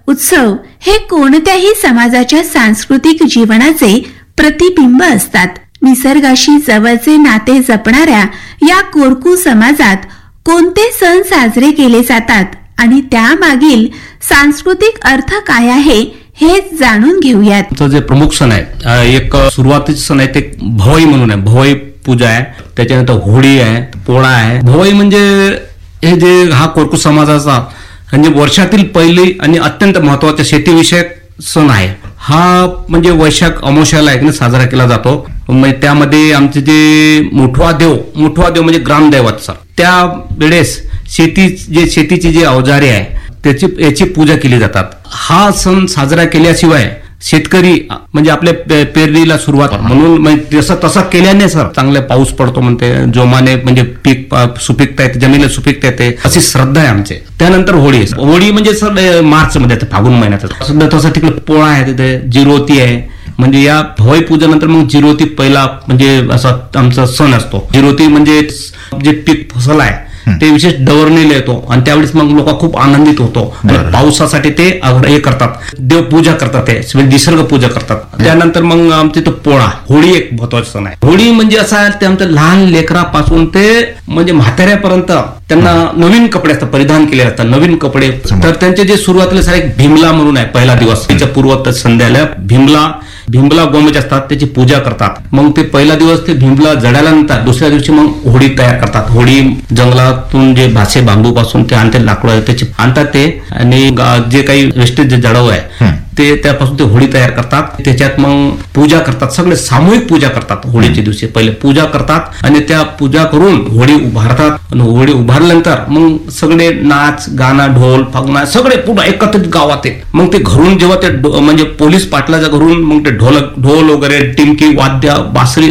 उत्सव हे कोणत्याही समाजाच्या सांस्कृतिक जीवनाचे प्रतिबिंब असतात. निसर्गाशी जवळचे नाते जपणाऱ्या या कोरकू समाजात कोणते सण साजरे केले जातात आणि त्यामागील सांस्कृतिक अर्थ काय आहे हे जाणून घेऊयात. जे प्रमुख सण आहे, एक सुरुवातीचे सण आहे ते भवाई म्हणून आहे. भवाई पूजा आहे, त्याच्यानंतर होळी आहे, पोळा आहे. भवाई म्हणजे हे जे हा कोरकू समाजाचा म्हणजे वर्षातील पहिली आणि अत्यंत महत्वाचा शेतीविषयक सण आहे. हा म्हणजे वैशाख अमावस्याला एक साजरा केला जातो. म्हणजे त्यामध्ये आमचे जे मुठवा देव म्हणजे ग्रामदैवत सर, त्या वेळेस शेतीची जे अवजारे आहे याची पूजा केली जातात. हा सण साजरा केल्याशिवाय शेतकरी म्हणजे आपल्या पेरणीला सुरुवात म्हणून जसं तसं केल्याने सर चांगले पाऊस पडतो म्हणते, जोमाने म्हणजे पीक सुपीकता येते, जमिनीला सुपीकता येते, अशी श्रद्धा आहे आमचे. त्यानंतर होळी म्हणजे सर मार्च मध्ये फागुन महिन्यात. सध्या तसं तिकडे पोळा आहे, तिथे जिरोती आहे. म्हणजे या भवाई पूजेनंतर मग जिरोती पहिला म्हणजे असा आमचा सण असतो. जिरोती म्हणजे जे पीक फसल आहे ते विशेष डवरणीला येतो आणि त्यावेळेस मग लोक खूप आनंदित होतो. पावसासाठी ते हे करतात, देवपूजा करतात, ते निसर्ग पूजा करतात. त्यानंतर मग आमच्या इथं पोळा, होळी एक महत्वाचा सण आहे. होळी म्हणजे असं आहे ते आमच्या लहान लेकरापासून ते म्हणजे म्हाताऱ्यापर्यंत त्यांना नवीन कपडे असतात, परिधान केले जातात नवीन कपडे. तर त्यांचे जे सुरुवातीला सर एक भीमला म्हणून आहे, पहिला दिवस त्याच्या पूर्व संध्याला भीमला गोमेज असतात, त्याची पूजा करतात. मग ते पहिला दिवस ते भीमला जळाल्यानंतर दुसऱ्या दिवशी मग होळी तयार करतात. होळी जंगलातून जे भासे बांबू पासून ते आणते, लाकडं त्याचे आणतात ते, आणि जे काही वेस्टेज जे जळव आहे ते त्यापासून ते होळी तयार करतात. त्याच्यात मग पूजा करतात, सगळे सामूहिक पूजा करतात. होळीच्या दिवशी पहिले पूजा करतात आणि त्या पूजा करून होळी उभारतात. आणि होळी उभारल्यानंतर मग सगळे नाच गाणं ढोल फागणा सगळे पूर्ण एकत्रित गावात आहे. मग ते घरून जेव्हा ते म्हणजे पोलीस पाटलाच्या घरून मग ते ढोल वगैरे टिमकी वाद्य बासरी